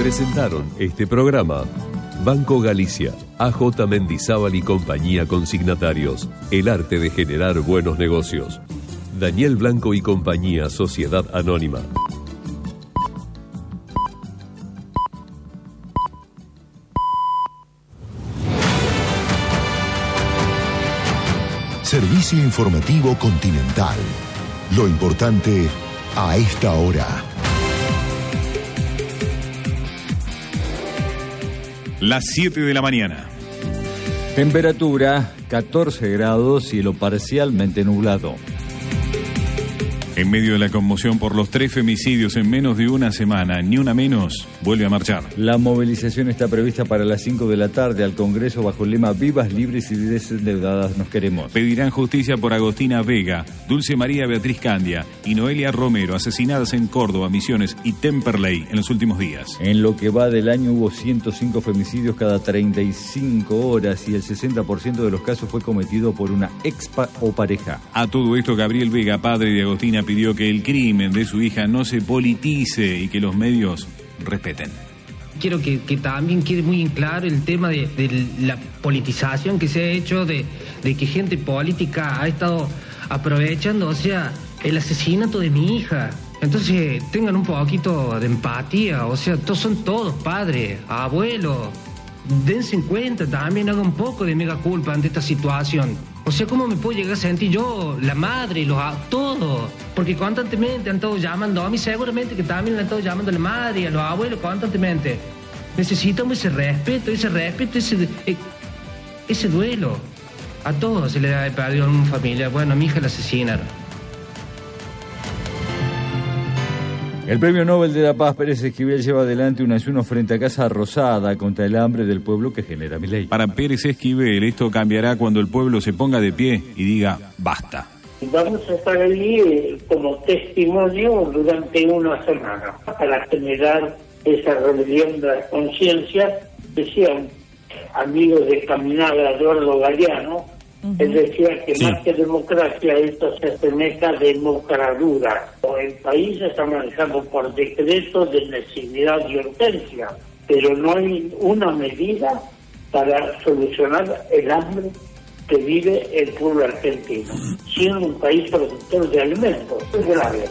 Presentaron este programa Banco Galicia, AJ Mendizábal y compañía consignatarios. El arte de generar buenos negocios. Daniel Blanco y compañía, Sociedad Anónima. Servicio Informativo Continental. Lo importante a esta hora. Las 7 de la mañana. Temperatura 14 grados, cielo parcialmente nublado. En medio de la conmoción por los 3 femicidios en menos de una semana, Ni Una Menos vuelve a marchar. La movilización está prevista para las 5 de la tarde al Congreso bajo el lema Vivas, libres y desendeudadas nos queremos. Pedirán justicia por Agostina Vega, Dulce María Beatriz Candia y Noelia Romero, asesinadas en Córdoba, Misiones y Temperley en los últimos días. En lo que va del año hubo 105 femicidios cada 35 horas y el 60% de los casos fue cometido por una expa o pareja. A todo esto, Gabriel Vega, padre de Agostina, pidió que el crimen de su hija no se politice y que los medios respeten. Quiero que también quede muy en claro el tema de la politización que se ha hecho, de que gente política ha estado aprovechando, o sea, el asesinato de mi hija. Entonces tengan un poquito de empatía, o sea, son todos padres, abuelos. Dense en cuenta también, hagan un poco de mega culpa ante esta situación. O sea, ¿cómo me puedo llegar a sentir yo, la madre, todos? Porque constantemente han estado llamando, a mí seguramente que también le han estado llamando a la madre y a los abuelos constantemente. Necesitamos ese respeto, ese duelo. A todos se le ha perdido en una familia. Bueno, a mi hija la asesinaron. El Premio Nobel de la Paz Pérez Esquivel lleva adelante un ayuno frente a Casa Rosada contra el hambre del pueblo que genera Milei. Para Pérez Esquivel, esto cambiará cuando el pueblo se ponga de pie y diga basta. Vamos a estar allí como testimonio durante una semana para generar esa rebelión de la conciencia. Decían amigos de Caminada, Eduardo Galeano, él decía que más que democracia esto se asemeja a democradura. El país se está manejando por decretos de necesidad y urgencia, pero no hay una medida para solucionar el hambre que vive el pueblo argentino, siendo un país productor de alimentos. Es grave.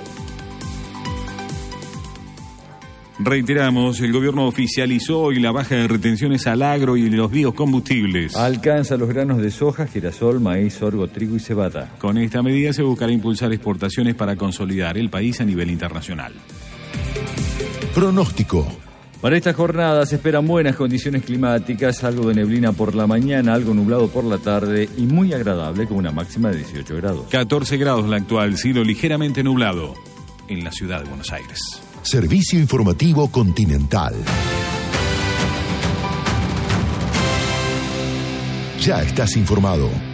Reiteramos, el gobierno oficializó hoy la baja de retenciones al agro y los biocombustibles. Alcanza los granos de soja, girasol, maíz, sorgo, trigo y cebada. Con esta medida se buscará impulsar exportaciones para consolidar el país a nivel internacional. Pronóstico. Para esta jornada se esperan buenas condiciones climáticas, algo de neblina por la mañana, algo nublado por la tarde y muy agradable con una máxima de 18 grados. 14 grados la actual, cielo ligeramente nublado en la ciudad de Buenos Aires. Servicio Informativo Continental. Ya estás informado.